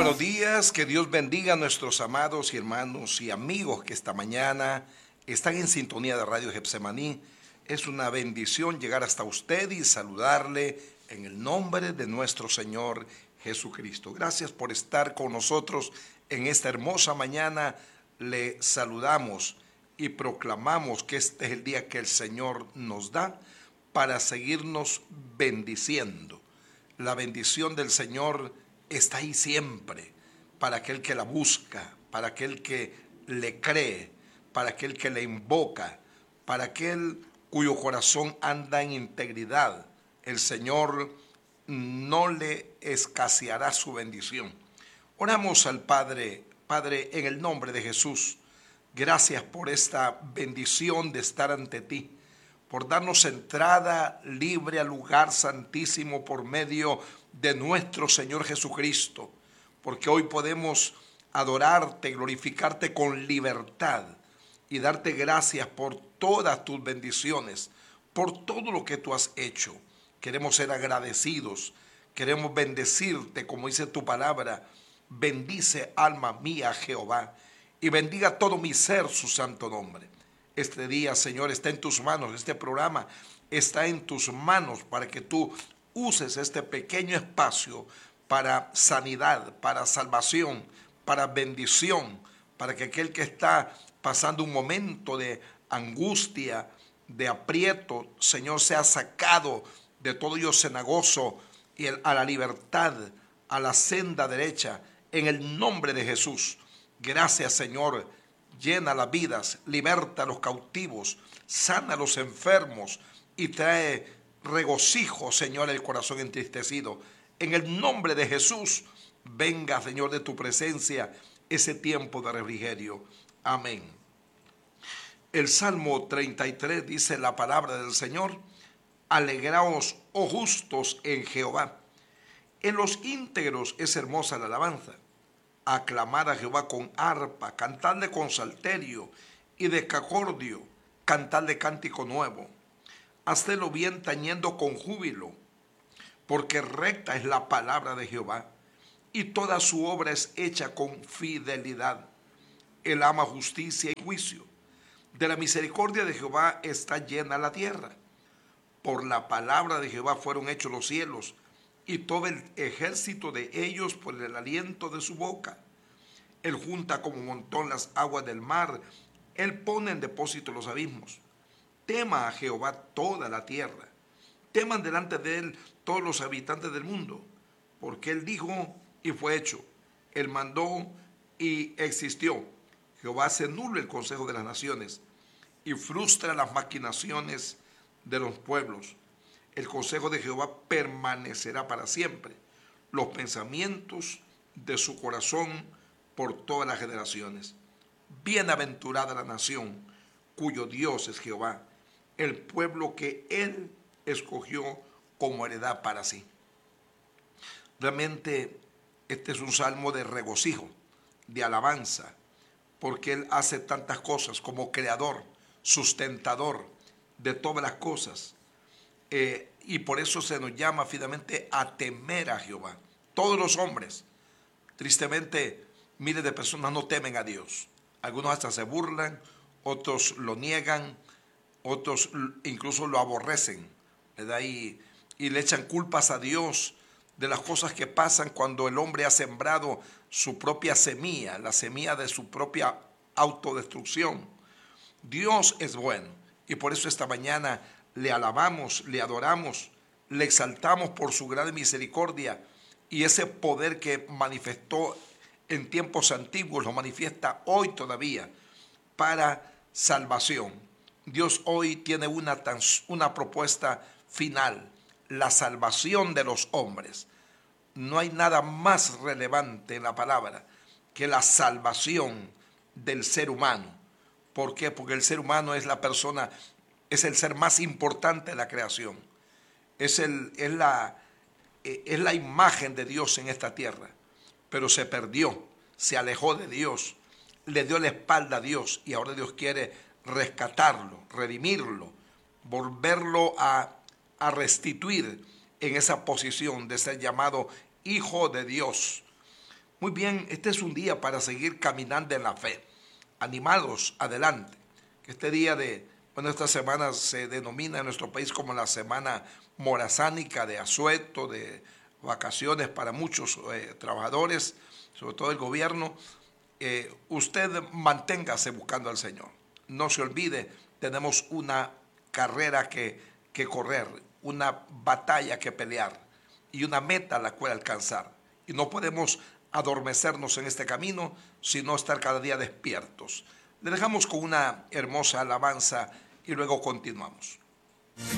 buenos días, que Dios bendiga a nuestros amados y hermanos y amigos que esta mañana están en sintonía de Radio Getsemaní. Es una bendición llegar hasta usted y saludarle en el nombre de nuestro Señor Jesucristo. Gracias por estar con nosotros en esta hermosa mañana. Le saludamos y proclamamos que este es el día que el Señor nos da para seguirnos bendiciendo. La bendición del Señor está ahí siempre, para aquel que la busca, para aquel que le cree, para aquel que le invoca, para aquel cuyo corazón anda en integridad. El Señor no le escaseará su bendición. Oramos al Padre. Padre, en el nombre de Jesús, gracias por esta bendición de estar ante ti, por darnos entrada libre al lugar santísimo por medio de nuestro Señor Jesucristo, porque hoy podemos adorarte, glorificarte con libertad y darte gracias por todas tus bendiciones, por todo lo que tú has hecho. Queremos ser agradecidos, queremos bendecirte, como dice tu palabra. Bendice, alma mía, Jehová, y bendiga todo mi ser su santo nombre. Este día, Señor, está en tus manos. Este programa está en tus manos para que tú uses este pequeño espacio para sanidad, para salvación, para bendición, para que aquel que está pasando un momento de angustia, de aprieto, Señor, sea sacado de todo ello cenagoso y a la libertad, a la senda derecha, en el nombre de Jesús. Gracias, Señor. Llena las vidas, liberta a los cautivos, sana a los enfermos y trae regocijo, Señor, el corazón entristecido. En el nombre de Jesús, venga, Señor, de tu presencia ese tiempo de refrigerio. Amén. El Salmo 33 dice la palabra del Señor: alegraos, oh justos, en Jehová. En los íntegros es hermosa la alabanza. Aclamad a Jehová con arpa, cantadle con salterio y decacordio, cantadle cántico nuevo. Hacedlo bien tañendo con júbilo, porque recta es la palabra de Jehová, y toda su obra es hecha con fidelidad. Él ama justicia y juicio. De la misericordia de Jehová está llena la tierra. Por la palabra de Jehová fueron hechos los cielos, y todo el ejército de ellos por el aliento de su boca. Él junta como montón las aguas del mar, él pone en depósito los abismos. Tema a Jehová toda la tierra, teman delante de él todos los habitantes del mundo, porque él dijo y fue hecho, él mandó y existió. Jehová hace nulo el consejo de las naciones y frustra las maquinaciones de los pueblos. El consejo de Jehová permanecerá para siempre, los pensamientos de su corazón por todas las generaciones. Bienaventurada la nación cuyo Dios es Jehová, el pueblo que él escogió como heredad para sí. Realmente este es un salmo de regocijo, de alabanza, porque él hace tantas cosas como creador, sustentador de todas las cosas. Y por eso se nos llama finalmente a temer a Jehová. Todos los hombres, tristemente, miles de personas no temen a Dios. Algunos hasta se burlan, otros lo niegan, otros incluso lo aborrecen, ¿verdad? Y le echan culpas a Dios de las cosas que pasan cuando el hombre ha sembrado su propia semilla, la semilla de su propia autodestrucción. Dios es bueno y por eso esta mañana le alabamos, le adoramos, le exaltamos por su gran misericordia y ese poder que manifestó en tiempos antiguos lo manifiesta hoy todavía para salvación. Dios hoy tiene una propuesta final, la salvación de los hombres. No hay nada más relevante en la palabra que la salvación del ser humano. ¿Por qué? Porque el ser humano es la persona, es el ser más importante de la creación. Es la imagen de Dios en esta tierra, pero se perdió, se alejó de Dios, le dio la espalda a Dios y ahora Dios quiere rescatarlo, redimirlo, volverlo a restituir en esa posición de ser llamado hijo de Dios. Muy bien, este es un día para seguir caminando en la fe, animados, adelante. Que este día bueno, esta semana se denomina en nuestro país como la semana morazánica de asueto, de vacaciones para muchos trabajadores, sobre todo el gobierno. Usted manténgase buscando al Señor. No se olvide, tenemos una carrera que correr, una batalla que pelear y una meta a la cual alcanzar. Y no podemos adormecernos en este camino, sino estar cada día despiertos. Le dejamos con una hermosa alabanza y luego continuamos.